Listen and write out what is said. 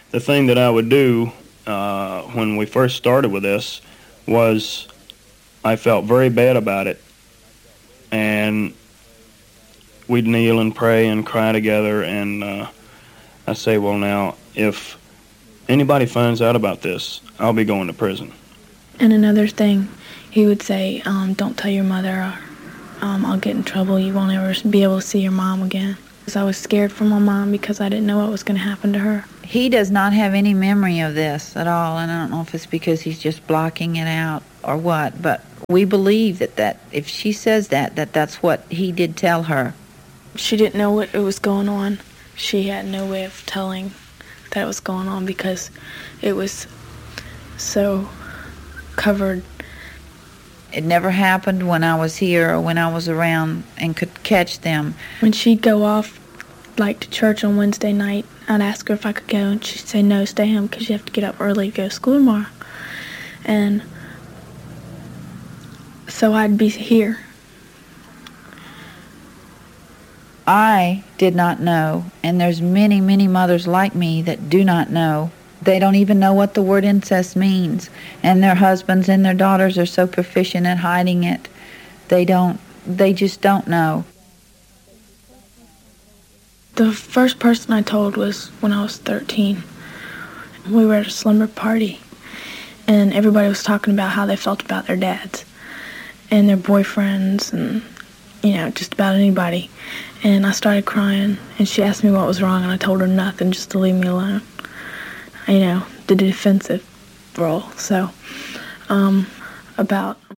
the thing that I would do when we first started with this was I felt very bad about it, and we'd kneel and pray and cry together, and I say, well, now, if anybody finds out about this, I'll be going to prison. And another thing, he would say, don't tell your mother, or I'll get in trouble, you won't ever be able to see your mom again. Because I was scared for my mom because I didn't know what was going to happen to her. He does not have any memory of this at all, and I don't know if it's because he's just blocking it out or what, but we believe that if she says that's what he did tell her. She didn't know what was going on. She had no way of telling that it was going on because it was so covered. It never happened when I was here or when I was around and could catch them. When she'd go off, like to church on Wednesday night, I'd ask her if I could go, and she'd say, no, stay home because you have to get up early to go to school tomorrow. And so I'd be here. I did not know, and there's many, many mothers like me that do not know. They don't even know what the word incest means, and their husbands and their daughters are so proficient at hiding it. They just don't know. The first person I told was when I was 13. We were at a slumber party, and everybody was talking about how they felt about their dads and their boyfriends and, just about anybody. And I started crying, and she asked me what was wrong, and I told her nothing, just to leave me alone. The defensive role. So, about